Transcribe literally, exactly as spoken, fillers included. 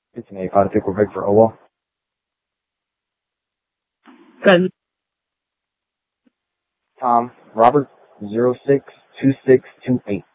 It's an eight five, Quebec for O W A. Good. Tom, Robert, zero six two six two eight.